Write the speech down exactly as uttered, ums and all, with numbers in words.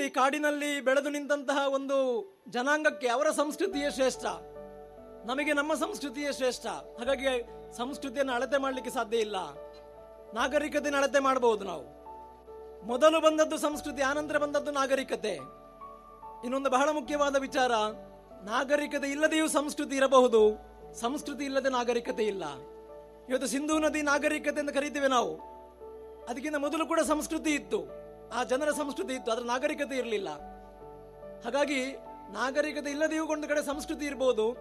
ಅಲ್ಲಿ ಕಾಡಿನಲ್ಲಿ ಬೆಳೆದು ನಿಂತಹ ಒಂದು ಜನಾಂಗಕ್ಕೆ ಅವರ ಸಂಸ್ಕೃತಿಯೇ ಶ್ರೇಷ್ಠ, ನಮಗೆ ನಮ್ಮ ಸಂಸ್ಕೃತಿಯೇ ಶ್ರೇಷ್ಠ. ಹಾಗಾಗಿ ಸಂಸ್ಕೃತಿಯನ್ನು ಅಳತೆ ಮಾಡಲಿಕ್ಕೆ ಸಾಧ್ಯ ಇಲ್ಲ. ನಾಗರಿಕತೆಯನ್ನು ಅಳತೆ ಮಾಡಬಹುದು ನಾವು. ಮೊದಲು ಬಂದದ್ದು ಸಂಸ್ಕೃತಿ, ಆನಂತರ ಬಂದದ್ದು ನಾಗರಿಕತೆ. ಇನ್ನೊಂದು ಬಹಳ ಮುಖ್ಯವಾದ ವಿಚಾರ, ನಾಗರಿಕತೆ ಇಲ್ಲದೆಯೂ ಸಂಸ್ಕೃತಿ ಇರಬಹುದು, ಸಂಸ್ಕೃತಿ ಇಲ್ಲದೆ ನಾಗರಿಕತೆ ಇಲ್ಲ. ಇವತ್ತು ಸಿಂಧೂ ನದಿ ನಾಗರಿಕತೆ ಎಂದು ಕರೀತೇವೆ ನಾವು. ಅದಕ್ಕಿಂತ ಮೊದಲು ಕೂಡ ಸಂಸ್ಕೃತಿ ಇತ್ತು, ಆ ಜನರ ಸಂಸ್ಕೃತಿ ಇತ್ತು, ಅದರ ನಾಗರಿಕತೆ ಇರಲಿಲ್ಲ. ಹಾಗಾಗಿ ನಾಗರಿಕತೆ ಇಲ್ಲದೆಯೂ ಒಂದು ಕಡೆ ಸಂಸ್ಕೃತಿ ಇರಬಹುದು,